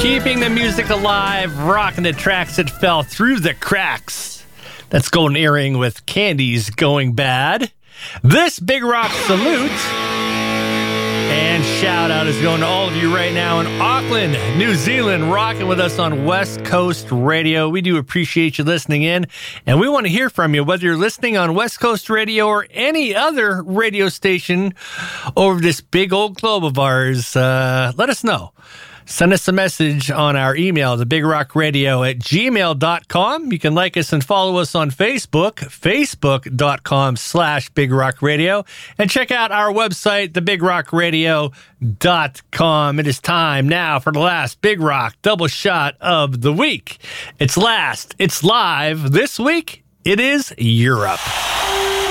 Keeping the music alive, rocking the tracks that fell through the cracks. That's Golden Earring with Candy's Going Bad. This Big Rock salute and shout out is going to all of you right now in Auckland, New Zealand, rocking with us on West Coast Radio. We do appreciate you listening in, and we want to hear from you, whether you're listening on West Coast Radio or any other radio station over this big old globe of ours. Let us know. Send us a message on our email, thebigRockRadio@gmail.com. You can like us and follow us on Facebook, facebook.com/BigRockRadio. And check out our website, thebigRockRadio.com. It is time now for the last Big Rock double shot of the week. It's live. This week, it is Europe.